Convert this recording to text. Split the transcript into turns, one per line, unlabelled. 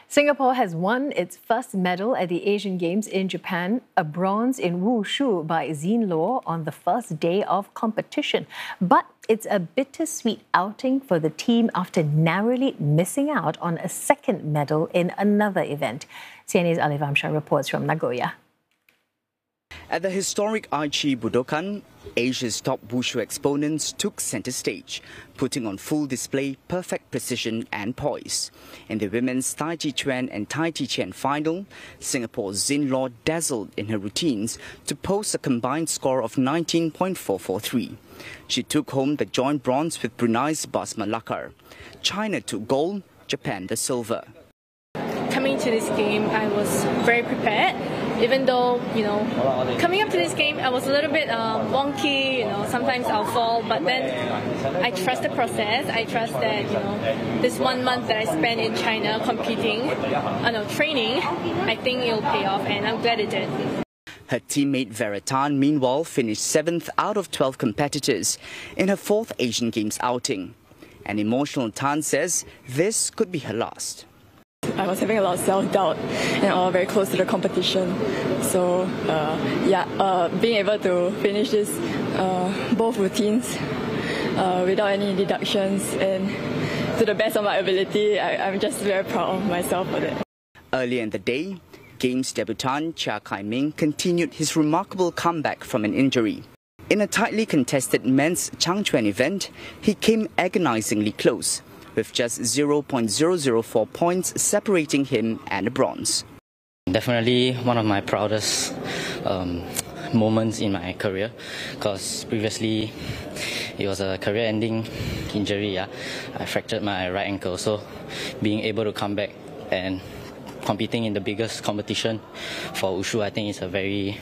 Singapore has won its first medal at the Asian Games in Japan, a bronze in wushu by Xin Luo on the first day of competition. But it's a bittersweet outing for the team after narrowly missing out on a second medal in another event. CNA's Alif Amshar reports from Nagoya.
At the historic Aichi Budokan, Asia's top wushu exponents took center stage, putting on full display perfect precision and poise. In the women's Tai Chi Chuan and Tai Chi Chen final, Singapore's Xin Luo dazzled in her routines to post a combined score of 19.443. She took home the joint bronze with Brunei's Basma Lakar. China took gold, Japan the silver.
Coming to this game, I was very prepared. Even though, coming up to this game, I was a little bit wonky, sometimes I'll fall, but then I trust the process. I trust that, this 1 month that I spent in China competing, training, I think it'll pay off, and I'm glad it did.
Her teammate Vera Tan, meanwhile, finished 7th out of 12 competitors in her 4th Asian Games outing. An emotional Tan says this could be her last.
I was having a lot of self-doubt and all very close to the competition. So, being able to finish this both routines without any deductions and to the best of my ability, I'm just very proud of myself for that.
Earlier in the day, Games debutant Chia Kai Ming continued his remarkable comeback from an injury. In a tightly contested men's Changchuan event, he came agonizingly close, with just 0.004 points separating him and the bronze.
Definitely one of my proudest moments in my career, because previously it was a career-ending injury. I fractured my right ankle, so being able to come back and competing in the biggest competition for wushu, I think is a very